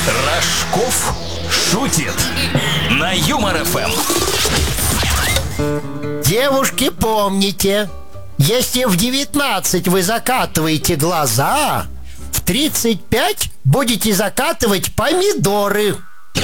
Рожков шутит на Юмор ФМ. Девушки, помните, если в 19 вы закатываете глаза, в 35 будете закатывать помидоры.